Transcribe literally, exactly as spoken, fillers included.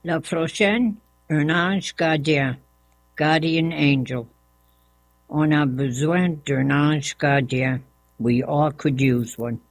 La prochaine, un ange gardien, guardian angel. On a besoin d'un ange gardien. We all could use one.